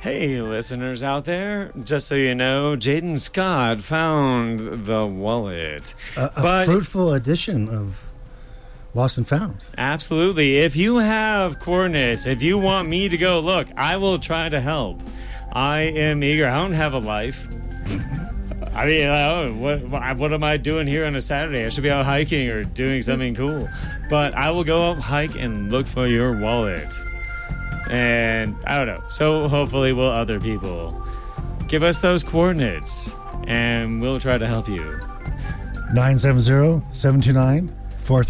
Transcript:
Hey, listeners out there, just so you know, Jaden Scott found the wallet. A fruitful edition of Lost and Found. Absolutely. If you have coordinates, if you want me to go look, I will try to help. I am eager. I don't have a life. I mean, what am I doing here on a Saturday? I should be out hiking or doing something cool. But I will go up, hike, and look for your wallet. And I don't know. So hopefully will other people. Give us those coordinates, and we'll try to help you. 970-729